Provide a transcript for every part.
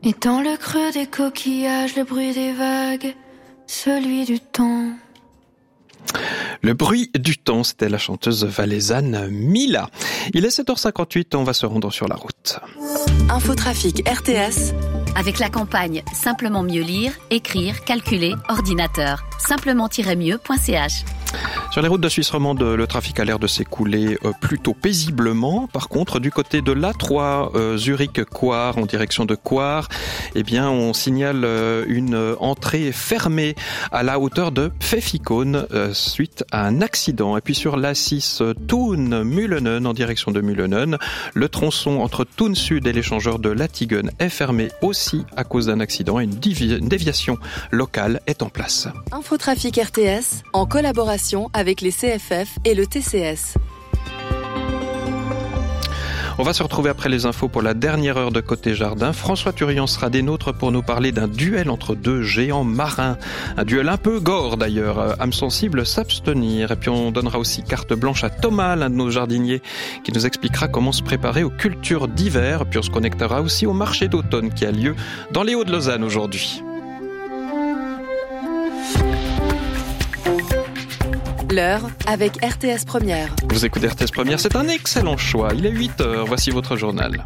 Et dans le creux des coquillages, le bruit des vagues, celui du temps. Le bruit du temps, c'était la chanteuse valaisanne Mila. Il est 7h58, on va se rendre sur la route. Infotrafic RTS. Avec la campagne Simplement mieux lire, écrire, calculer, ordinateur. Simplement-mieux.ch. Sur les routes de Suisse romande, le trafic a l'air de s'écouler plutôt paisiblement. Par contre, du côté de l'A3 Zurich-Coire, en direction de Coire, eh bien, on signale une entrée fermée à la hauteur de Pfäffikon suite à un accident. Et puis sur l'A6 Thun-Mulenen, en direction de Mulenen, le tronçon entre Thun Sud et l'échangeur de Lattigen est fermé aussi à cause d'un accident et une déviation locale est en place. Infotrafic RTS, en collaboration avec les CFF et le TCS. On va se retrouver après les infos pour la dernière heure de Côté Jardin. François Turian sera des nôtres pour nous parler d'un duel entre deux géants marins. Un duel un peu gore d'ailleurs. Âme sensible, s'abstenir. Et puis on donnera aussi carte blanche à Thomas, l'un de nos jardiniers, qui nous expliquera comment se préparer aux cultures d'hiver. Puis on se connectera aussi au marché d'automne qui a lieu dans les Hauts de Lausanne aujourd'hui. L'heure avec RTS Première. Vous écoutez RTS Première, c'est un excellent choix. Il est 8h, voici votre journal.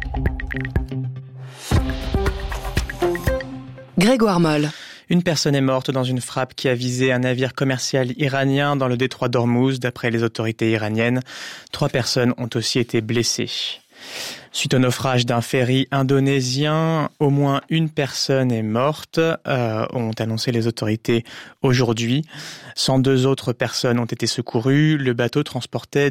Grégoire Moll. Une personne est morte dans une frappe qui a visé un navire commercial iranien dans le détroit d'Ormuz, d'après les autorités iraniennes. 3 personnes ont aussi été blessées. Suite au naufrage d'un ferry indonésien, au moins une personne est morte, ont annoncé les autorités aujourd'hui. 102 autres personnes ont été secourues. Le bateau transportait